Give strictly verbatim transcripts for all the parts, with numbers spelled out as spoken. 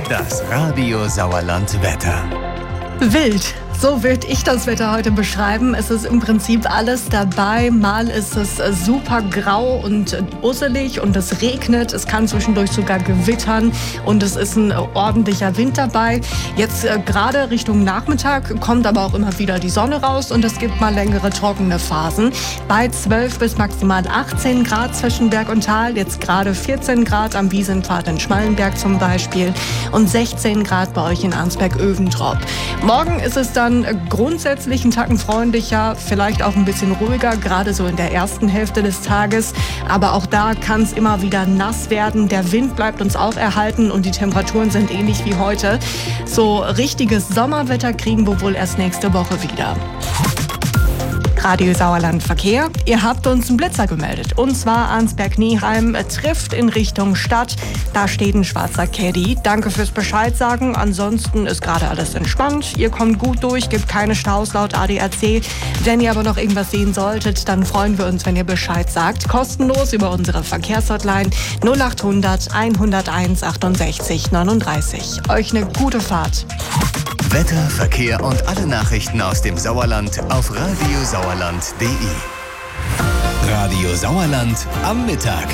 Das Radio Sauerland Wetter. Wild. So würde ich das Wetter heute beschreiben. Es ist im Prinzip alles dabei. Mal ist es super grau und usselig und es regnet. Es kann zwischendurch sogar gewittern und es ist ein ordentlicher Wind dabei. Jetzt äh, gerade Richtung Nachmittag kommt aber auch immer wieder die Sonne raus und es gibt mal längere trockene Phasen. Bei zwölf bis maximal achtzehn Grad zwischen Berg und Tal. Jetzt gerade vierzehn Grad am Wiesenpfad in Schmallenberg zum Beispiel und sechzehn Grad bei euch in Arnsberg-Öventrop. Morgen ist es dann grundsätzlich einen Tacken freundlicher, vielleicht auch ein bisschen ruhiger, gerade so in der ersten Hälfte des Tages. Aber auch da kann es immer wieder nass werden. Der Wind bleibt uns auch erhalten und die Temperaturen sind ähnlich wie heute. So richtiges Sommerwetter kriegen wir wohl erst nächste Woche wieder. Radio Sauerland Verkehr. Ihr habt uns einen Blitzer gemeldet. Und zwar Arnsberg-Nieheim trifft in Richtung Stadt. Da steht ein schwarzer Caddy. Danke fürs Bescheid sagen. Ansonsten ist gerade alles entspannt. Ihr kommt gut durch, gibt keine Staus laut A D A C. Wenn ihr aber noch irgendwas sehen solltet, dann freuen wir uns, wenn ihr Bescheid sagt. Kostenlos über unsere Verkehrshotline null achthundert hunderteins achtundsechzig neununddreißig. Euch eine gute Fahrt. Wetter, Verkehr und alle Nachrichten aus dem Sauerland auf radio sauerland punkt de. Radio Sauerland am Mittag.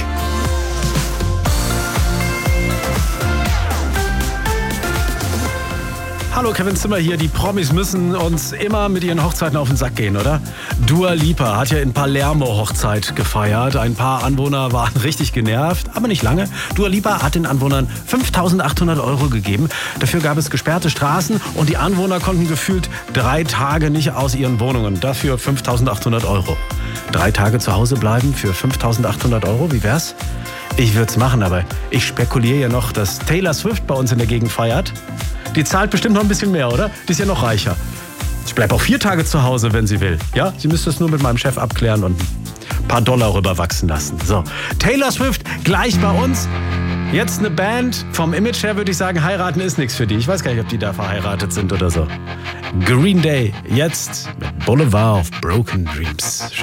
Hallo, Kevin Zimmer hier. Die Promis müssen uns immer mit ihren Hochzeiten auf den Sack gehen, oder? Dua Lipa hat ja in Palermo Hochzeit gefeiert. Ein paar Anwohner waren richtig genervt, aber nicht lange. Dua Lipa hat den Anwohnern fünftausendachthundert Euro gegeben. Dafür gab es gesperrte Straßen und die Anwohner konnten gefühlt drei Tage nicht aus ihren Wohnungen. Dafür fünftausendachthundert Euro. Drei Tage zu Hause bleiben für fünftausendachthundert Euro, wie wär's? Ich würde es machen, aber ich spekuliere ja noch, dass Taylor Swift bei uns in der Gegend feiert. Die zahlt bestimmt noch ein bisschen mehr, oder? Die ist ja noch reicher. Ich bleibe auch vier Tage zu Hause, wenn sie will. Ja, sie müsste es nur mit meinem Chef abklären und ein paar Dollar rüberwachsen lassen. So, Taylor Swift gleich bei uns. Jetzt eine Band. Vom Image her würde ich sagen, heiraten ist nichts für die. Ich weiß gar nicht, ob die da verheiratet sind oder so. Green Day, jetzt mit Boulevard of Broken Dreams.